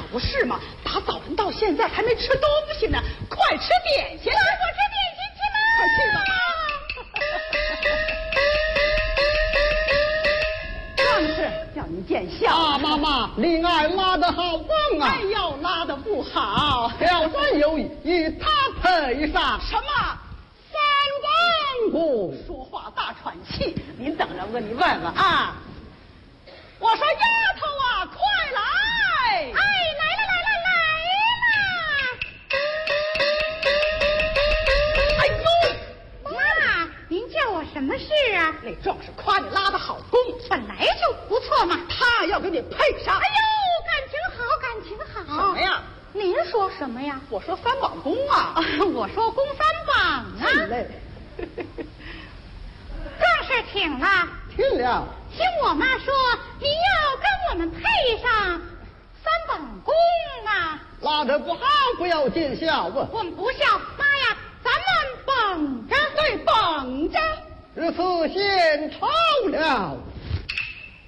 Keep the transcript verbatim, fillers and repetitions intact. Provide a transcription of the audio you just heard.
不是嘛，打早晨到现在还没吃东西呢，快吃点心来！ 我吃点心去了， 快去吧。壮士叫你见笑啊，妈妈，李爱拉得好棒啊！ 哎呦，拉得不好， 挑战有意与他配上什么？ 三光功。 说话大喘气，您等着，我你问问啊。我说丫头啊，快来！ 哎，来了来了来了！ 哎呦， 妈，您叫我什么事啊？ 那壮士夸你拉得好功， 本来就不错嘛。 他要给你配上。 哎呦，感情好，感情好。 什么呀？ 您说什么呀？ 我说三榜功啊。 啊我说宫三榜啊。 太累。 壮士听了。 听了。 听我妈说，你要跟我们配上三本功啊！ 拉得不好不要见笑啊！ 我们不笑，妈呀，咱们绷着， 对，绷着。 如此献丑了。